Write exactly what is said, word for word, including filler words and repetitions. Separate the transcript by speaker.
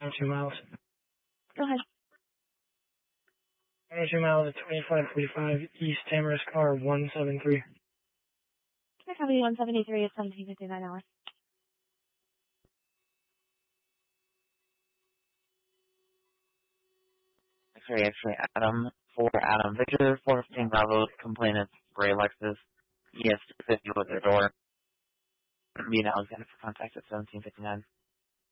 Speaker 1: Two miles.
Speaker 2: Go ahead.
Speaker 1: twenty-two miles at twenty-five forty-five East Tamarisk car one seven three.
Speaker 2: Can I copy one seventy-three at seventeen fifty-nine hours?
Speaker 3: X-ray, X-ray, Adam, for Adam, Victor, four fifteen Bravo, complainant, gray Lexus, E S two fifty with their door. Me and Alexander for contact at seventeen fifty-nine.